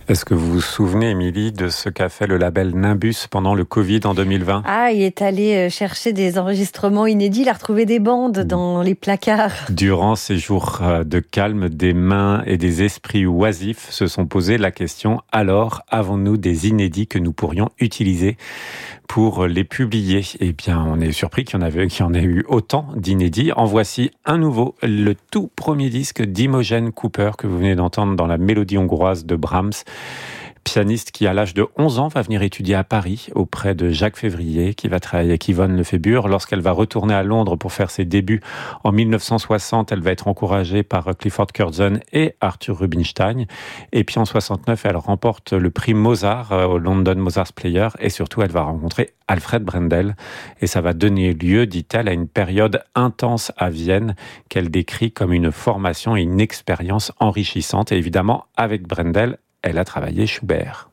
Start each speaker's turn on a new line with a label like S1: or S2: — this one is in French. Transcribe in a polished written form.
S1: Est-ce que vous vous souvenez, Émilie, de ce qu'a fait le label Nimbus pendant le Covid en 2020 ?
S2: Ah, il est allé chercher des enregistrements inédits, il a retrouvé des bandes dans les placards.
S1: Durant ces jours de calme, des mains et des esprits oisifs se sont posé la question, alors avons-nous des inédits que nous pourrions utiliser pour les publier ? Eh bien, on est surpris qu'il y en ait eu autant d'inédits. En voici un nouveau, le tout premier disque d'Imogen Cooper que vous venez d'entendre dans la mélodie hongroise de Brahms. Pianiste qui, à l'âge de 11 ans, va venir étudier à Paris auprès de Jacques Février, qui va travailler avec Yvonne Lefébure. Lorsqu'elle va retourner à Londres pour faire ses débuts en 1960, elle va être encouragée par Clifford Curzon et Arthur Rubinstein. Et puis en 69, elle remporte le prix Mozart au London Mozart's Players. Et surtout, elle va rencontrer Alfred Brendel. Et ça va donner lieu, dit-elle, à une période intense à Vienne qu'elle décrit comme une formation et une expérience enrichissante. Et évidemment, avec Brendel, elle a travaillé Schubert.